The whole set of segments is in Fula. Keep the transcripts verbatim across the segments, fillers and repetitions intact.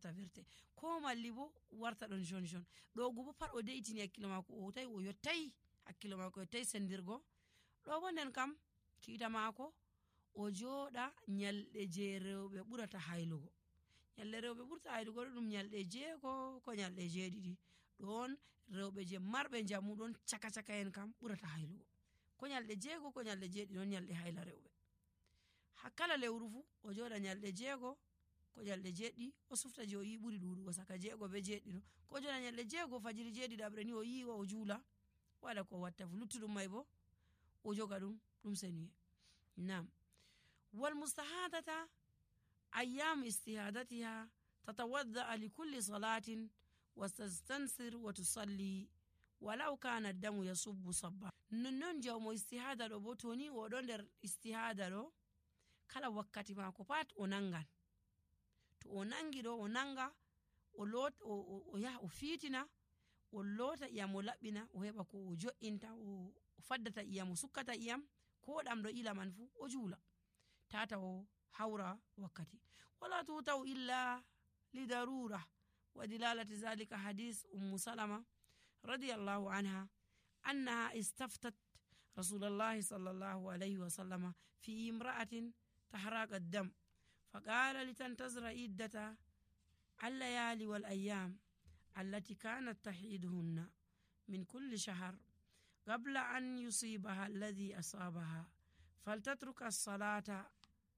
warta verte ko malli bo warta don jaune jaune do go bo par o deitini hakkilo mako o tay o yottay hakkilo mako yottay sendirgo do bo nden kam kiita mako o joda nyalde je rewbe burata haylugo nyalde rewbe burata haylugo dum nyalde jeego ko nyalde jeedidi don rewbe je marbe jamu don chaka chaka en kam burata haylugo ko nyalde jeego ko nyalde jeedi don nyalde hayla rewbe hakala lewru fu o joda nyalde jeego ko nyalde jeedi o sufta je o yi buri dudugo saka jeego be jeedi do ko joda nyalde jeego fajiri jeedi dabre ni o yi o jula wala ko watta fu luttudum may bo o joga dum dum seniye nam wal mustahadata ayyam istihadatiha tatawadda li kulli salatin wastastansir wa tusalli walau kana damu yasubbu sabba nonnon jawmo istihada do bo toni o don der istihada do kala wakkati mako pat o nangan to o nangi do o nanga o lot o o ya o fitina o lota iyam o labbina o heba ko o jo'inta o faddata iyam o sukkata iyam ko dam do ila man fu o jula tata o hawra wakkati wala tutaw illa lidarura wa dilalati zalika hadith ummu salama radiyallahu anha annaha istaftat rasulullah sallallahu alayhi wa sallama fi imra'atin tahraq ad-dam faqala litantazira iddata al-layali wal ayyam allati kanat tahiduhunna min kulli shahr qabla an yusibaha alladhi asabaha faltatruka as-salata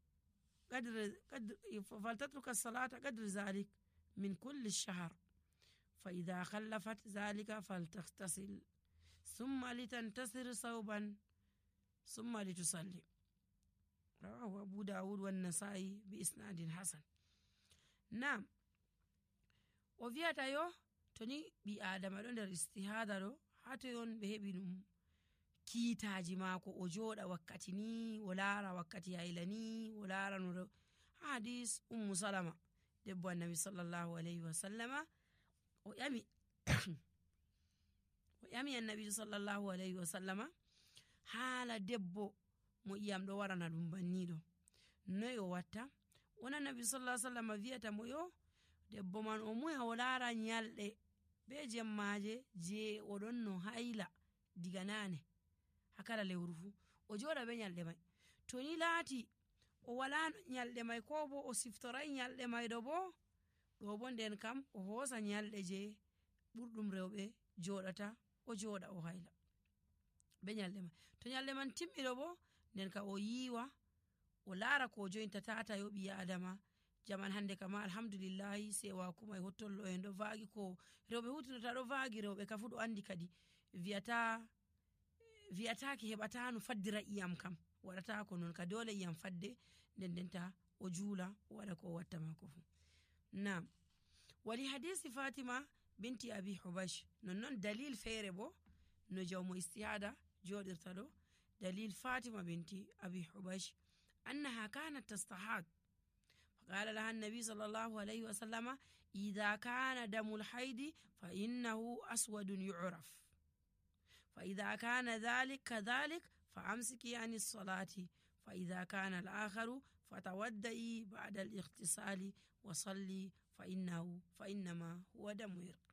قدر قدر فلتترك الصلاة قدر ذلك من كل الشهر فإذا خلفت ذلك فلتغتسل ثم لتنتصر صوبا ثم لتصلي رواه أبو داود والنسائي بإسناد حسن نعم وفيها تايو توني بي آدم دون در استهادة رو حتى يون بهبينم kiitaji mako o joda wakkati ni walara wakkati hailani walara no hadis ummu salama debbo annabi sallallahu alayhi wa sallama o yami o yami annabi sallallahu alayhi wa sallama hala debbo mo iyam do warana dum bannido noyo watta wona annabi sallallahu alayhi wa sallama viata mo yo debbo man o muya walara nyalde be jemmaje je o don no haila diga nane hakala lewru fu o joda be nyalde may to ni laati o wala nyalde may ko bo o siftoray nyalde may do bo do bo den kam o hosa nyalde je burdum rewbe jodata o joda o hayla be nyalde may to nyalde man timmi do bo den ka o yiwa o lara ko jointa tata yo bi adama jaman hande kama alhamdulillah sewa kuma hottollo en do vaagi ko rewbe hutinata do vaagi rewbe ka fu do andi kadi viata viataki hebata no faddira iyam kam warata ko non ka dole iyam fadde den denta o jula wala ko watta mako fu na wali hadisi fatima binti abi hubash non non dalil fere bo no jawmo istihada jodirta do dalil fatima binti abi hubash annaha kanat tastahad فقال لها النبي صلى الله عليه وسلم إذا كان دم الحيض فإنه أسود يعرف فإذا كان ذلك كذلك فأمسكي عن الصلاة فإذا كان الآخر فتودئي بعد الاغتسال وصلي فإنه فإنما هو دم يرق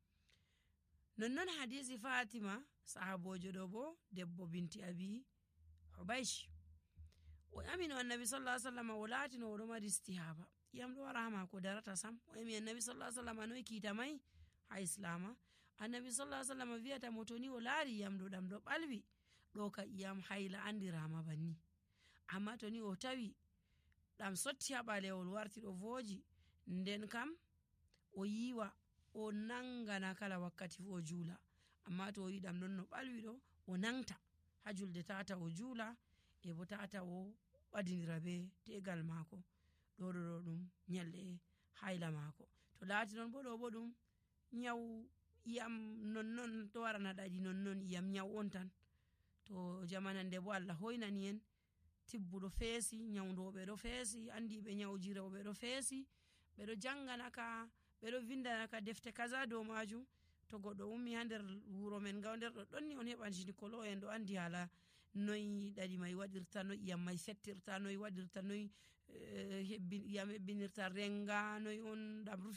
ننن حديث فاطمة صحابو جدوبو دبو بنت أبي حبيش ويأمن النبي صلى الله عليه وسلم ولاتن ورمى استهابا يمدو رحمة كدرة سم ويأمن النبي صلى الله عليه وسلم أنوي كيتامي ha islama annabi sallallahu alaihi wasallam viata motoni o laari yam do dam do balbi do ka yam hayla andirama banni amma toni o tawi dam sotti ha balewol warti do voji nden kam o yiwa o nangana kala wakkati fu o jula amma to o yi dam non no balwi do o nangta ha julde tata o jula e bo tata o wadindira be tegal mako do do dum nyalle hayla mako to laati non bo do bo dum nyaw yam non non to warana dadi non non yam nyaw on tan to jamanande bo Allah hoynani en tibbudo feesi nyawdobe do feesi andi be nyawji rewbe do feesi be do jangana ka be do vindana ka defte kaza do majum to goddo ummi hander wuro men gawnder do donni on heban gynécolo en do andi hala noy dadi may wadirta no yam may settirta noy wadirta noy hebbi yam binirta renga noy on dam